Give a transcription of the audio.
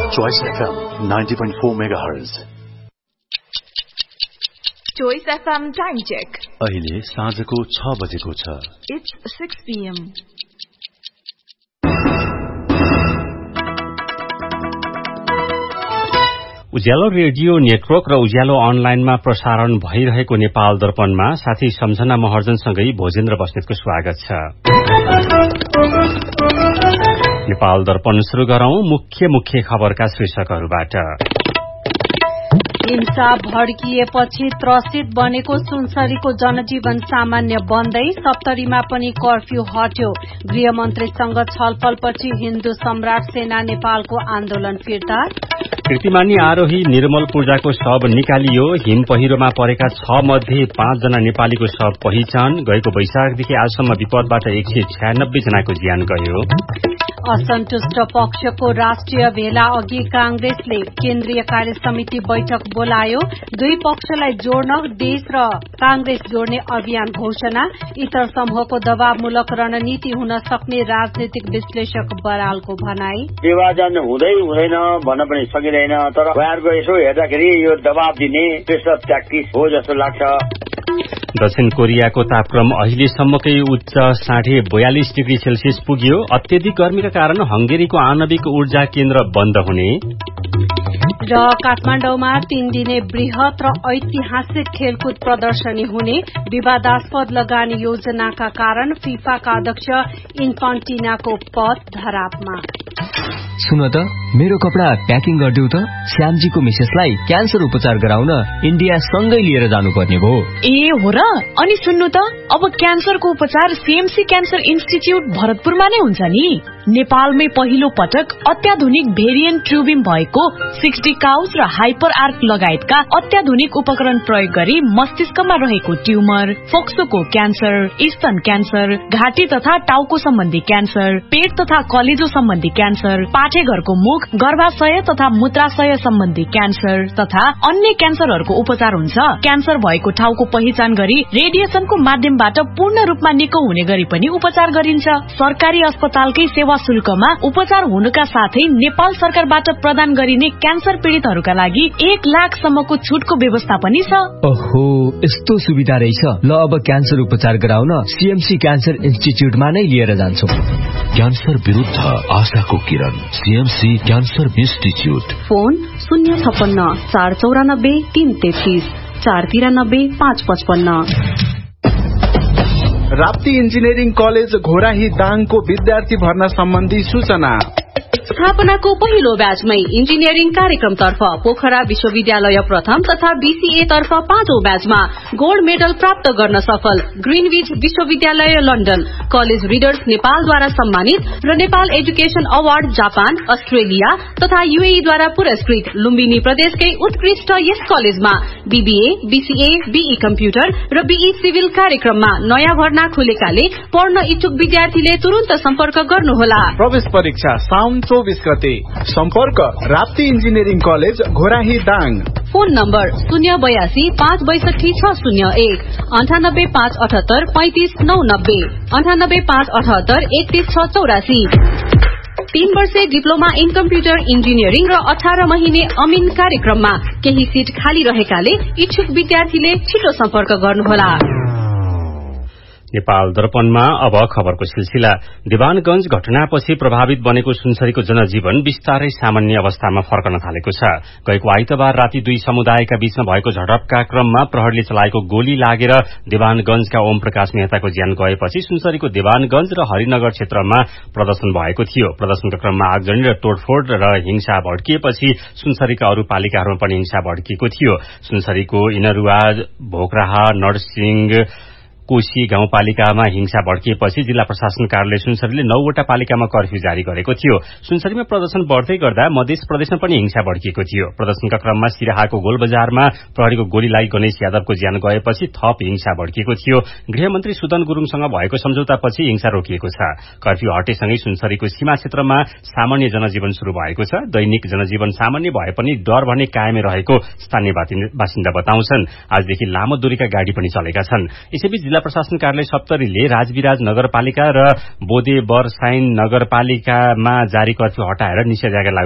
Choice FM 90.4 MHz. Choice FM time check. अहिले साँझको 6 बजेको छ. It's 6 p.m. Ujyaalo radio network र उज्यालो अनलाइनमा प्रसारण भइरहेको नेपाल दर्पणमा साथी सम्झना महर्जनसँगै भोजेन्द्र बस्नेतको स्वागत छ. नेपाल दर्पण शुरू गरौं मुख्य खबरका शीर्षकहरूबाट. हिंसा भड्किएपछि त्रसित बनेको सुनसरीको जनजीवन सामान्य बन्दै, सप्तरीमा पनि कर्फ्यू हट्यो. गृहमन्त्रीसँग छलफलपछि हिन्दू सम्राट सेना नेपालको आन्दोलन फिर्ता. कीर्तिमानी आरोही निर्मल पूर्जाको शव निकालियो. हिम पहिरोमा परेका 6 मध्ये 5 जना नेपालीको शव पहिचान. गएको वैशाखदेखि आजसम्म विपदबाट 196 जनाको ज्यान गयो. असन्तुष्ट पक्षको राष्ट्रिय भेला अघि कांग्रेसले केन्द्रीय कार्य समिति बैठक बोलायो. दुई पक्षलाई जोड्न देश र कांग्रेस जोड्ने अभियान घोषणा. इतर समूहको दबावमूलक रणनीति हुन सक्ने राजनीतिक विश्लेषक बरालको भनाई. विभाजन हुँदैन भन्न पनि सकिँदैन, तर उहाँहरूको यसो हेर्दाखेरि यो दबाव दिने प्रेसर ट्याक्टिस हो जस्तो लाग्छ. दक्षिण कोरियाको तापक्रम अहिलेसम्मकै उच्च 42.5 डिग्री सेल्सियस पुग्यो. अत्यधिक गर्मीका कारण हंगेरीको आणविक ऊर्जा केन्द्र बन्द हुने. र काठमाडौँमा 3 दिने वृहत र ऐतिहासिक खेलकुद प्रदर्शनी हुने. विवादास्पद लगानी योजनाका कारण फिफाका अध्यक्ष इन्फान्टिनाको पद धरापमा. सुन त, मेरो कपडा प्याकिङ गरिदेऊ त. श्यामजीको मिसेसलाई क्यान्सर उपचार गराउन इन्डिया सँगै लिएर जानुपर्ने भयो. ए हो र? अनि सुन्नु त, अब क्यान्सरको उपचार सीएमसी क्यान्सर इन्स्टिच्युट भरतपुरमा नै हुन्छ नि. नेपालमै पहिलो पटक अत्याधुनिक भेरिएन्ट ट्युबिम भएको 60 काउस र हाइपर आर्क लगायतका अत्याधुनिक उपकरण प्रयोग गरी मस्तिष्कमा रहेको ट्युमर, फोक्सोको क्यान्सर, स्तन क्यान्सर, घाँटी तथा टाउको सम्बन्धी क्यान्सर, पेट तथा कलेजो सम्बन्धी क्यान्सर, पाठेघरको मुख, गर्भाशय तथा मूत्राशय सम्बन्धी क्यान्सर तथा अन्य क्यान्सरहरूको उपचार हुन्छ. क्यान्सर भएको ठाउँको पहिचान गरी रेडिएसनको माध्यमबाट पूर्ण रूपमा निको हुने गरी पनि उपचार गरिन्छ. सरकारी अस्पतालकै सेवा शुल्कमा उपचार हुनुका साथै नेपाल सरकारबाट प्रदान गरिने क्यान्सर पीड़ितहरूका लागि 1 लाख सम्मको छुटको व्यवस्था पनि छ. ओहो, यस्तो सुविधा रहेछ. ल, अब क्यान्सर उपचार गराउन सीएमसी क्यान्सर इन्स्टिच्युटमा नै लिएर जान्छौ. क्यान्सर विरुद्ध आशाको किरण, CMC cancer institute. Phone 056 494 333 493 555. Rapti engineering college Ghorahi दाङको विद्यार्थी भर्ना सम्बन्धी सूचना. स्थापनाको पहिलो ब्याचमै इन्जिनियरिङ कार्यक्रमतर्फ पोखरा विश्वविद्यालय प्रथम तथा बीसीए तर्फ 5औं ब्याचमा गोल्ड मेडल प्राप्त गर्न सफल ग्रीनविच विश्वविद्यालय लन्डन, कलेज रिडर्स नेपालद्वारा सम्मानित र Nepal education award Japan, Australia तथा यूएईद्वारा पुरस्कृत लुम्बिनी प्रदेशकै उत्कृष्ट यस कलेजमा बीबीए, बीसीए, बीई कम्प्युटर र बीई सिभिल कार्यक्रममा नयाँ भर्ना खुलेकाले पढ्न इच्छुक विद्यार्थीले तुरन्त सम्पर्क गर्नुहोला. प्रवेश परीक्षा साउन 24 गते. सम्पर्क Rapti engineering college Ghorahi Dang. Phone number 082 562 601 98 578 35 990 98 578 31 684. 3 वर्षे डिप्लोमा इन कम्प्युटर इन्जिनियरिङ र 18 महिने अमिन कार्यक्रममा केही सीट खाली रहेकाले इच्छुक विद्यार्थीले छिटो सम्पर्क गर्नुहोला. नेपाल दर्पणमा अब खबरको सिलसिला. दिवानगंज घटनापछि प्रभावित बनेको सुनसरीको जनजीवन बिस्तारै सामान्य अवस्थामा फर्कन थालेको छ. गएको आइतबार राति 2 समुदायका बीचमा भएको झडपका क्रममा प्रहरीले चलाएको गोली लागेर दिवानगंजका ओम प्रकाश मेहताको ज्यान गएपछि सुनसरीको दिवानगंज र हरिनगर क्षेत्रमा प्रदर्शन भएको थियो. प्रदर्शनका क्रममा आगजनी र तोडफोड र हिंसा भड्किएपछि सुनसरीका अरू पालिकाहरूमा पनि हिंसा भड्किएको थियो. सुनसरीको इनरुवा, भोकराहा, नरसिंह, कोशी गाउँपालिकामा हिंसा भड्किएपछि जिल्ला प्रशासन कार्यालय सुनसरीले 9 वटा पालिकामा कर्फ्यू जारी गरेको थियो. सुनसरीमा प्रदर्शन बढ़दै गर्दा मध्य प्रदेशमा पनि हिंसा भड्किएको थियो. प्रदर्शनका क्रममा सिराहाको गोलबजारमा प्रहरीको गोली लागि गणेश यादवको ज्यान गएपछि थप हिंसा भड्किएको थियो. गृहमन्त्री सुदन गुरूङसँग भएको सम्झौतापछि हिंसा रोकिएको छ. कर्फ्यू हटेसँगै सुनसरीको सीमा क्षेत्रमा सामान्य जनजीवन शुरू भएको छ. दैनिक जनजीवन सामान्य भए पनि डर भने कायमै रहेको स्थानीय बासिन्दा बताउँछन्. आजदेखि लामो दूरीका गाड़ी पनि चलेका छन्. यसैबीच जिल्ला प्रशासन कार्यालय सप्तरीले राजविराज नगरपालिका र बोदे बरसाइन नगरपालिकामा जारी कर्फ्यू हटाएर निषेधाज्ञा